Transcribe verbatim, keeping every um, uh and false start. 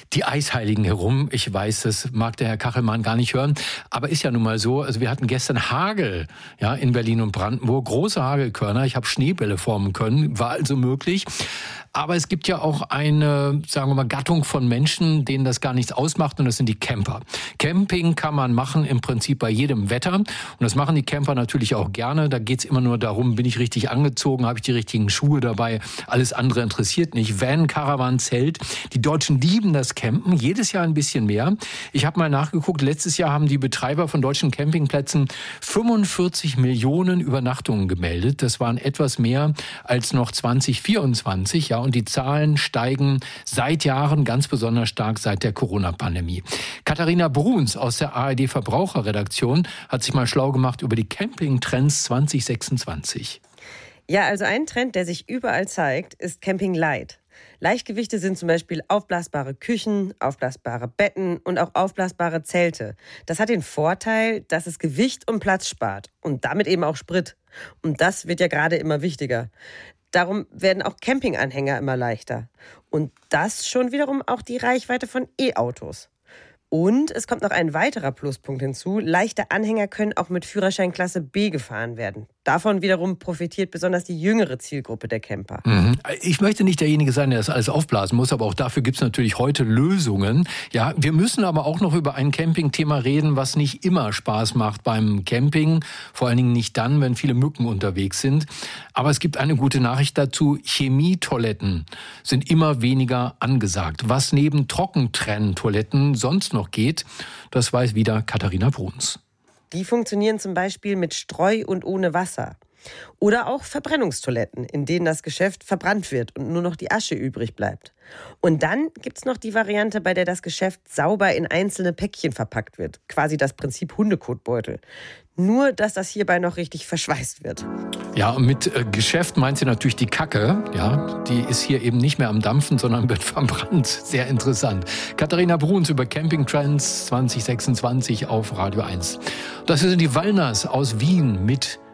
Die Eisheiligen herum. Ich weiß, das mag der Herr Kachelmann gar nicht hören. Aber ist ja nun mal so. Also wir hatten gestern Hagel, ja, in Berlin und Brandenburg. Große Hagelkörner. Ich habe Schneebälle formen können. War also möglich. Aber es gibt ja auch eine, sagen wir mal, Gattung von Menschen, denen das gar nichts ausmacht, und das sind die Camper. Camping kann man machen im Prinzip bei jedem Wetter, und das machen die Camper natürlich auch gerne. Da geht's immer nur darum, bin ich richtig angezogen, habe ich die richtigen Schuhe dabei, alles andere interessiert nicht. Van, Caravan, Zelt. Die Deutschen lieben das Campen, jedes Jahr ein bisschen mehr. Ich habe mal nachgeguckt, letztes Jahr haben die Betreiber von deutschen Campingplätzen fünfundvierzig Millionen Übernachtungen gemeldet. Das waren etwas mehr als noch zwanzig vierundzwanzig, ja. Und die Zahlen steigen seit Jahren, ganz besonders stark seit der Corona-Pandemie. Katharina Bruns aus der A R D-Verbraucherredaktion hat sich mal schlau gemacht über die Camping-Trends zwanzig sechsundzwanzig. Ja, also ein Trend, der sich überall zeigt, ist Camping Light. Leichtgewichte sind zum Beispiel aufblasbare Küchen, aufblasbare Betten und auch aufblasbare Zelte. Das hat den Vorteil, dass es Gewicht und Platz spart und damit eben auch Sprit. Und das wird ja gerade immer wichtiger. Darum werden auch Campinganhänger immer leichter. Und das schon wiederum auch die Reichweite von E-Autos. Und es kommt noch ein weiterer Pluspunkt hinzu. Leichte Anhänger können auch mit Führerschein Klasse B gefahren werden. Davon wiederum profitiert besonders die jüngere Zielgruppe der Camper. Mhm. Ich möchte nicht derjenige sein, der das alles aufblasen muss, aber auch dafür gibt es natürlich heute Lösungen. Ja, wir müssen aber auch noch über ein Campingthema reden, was nicht immer Spaß macht beim Camping. Vor allen Dingen nicht dann, wenn viele Mücken unterwegs sind. Aber es gibt eine gute Nachricht dazu. Chemietoiletten sind immer weniger angesagt. Was neben Trockentrenntoiletten sonst noch geht, das weiß wieder Katharina Bruns. Die funktionieren zum Beispiel mit Streu und ohne Wasser. Oder auch Verbrennungstoiletten, in denen das Geschäft verbrannt wird und nur noch die Asche übrig bleibt. Und dann gibt's noch die Variante, bei der das Geschäft sauber in einzelne Päckchen verpackt wird. Quasi das Prinzip Hundekotbeutel. Nur, dass das hierbei noch richtig verschweißt wird. Ja, und mit äh, Geschäft meint sie natürlich die Kacke. Ja, die ist hier eben nicht mehr am Dampfen, sondern wird verbrannt. Sehr interessant. Katharina Bruns über Camping Trends zwanzig sechsundzwanzig auf Radio eins. Das sind die Wallners aus Wien mit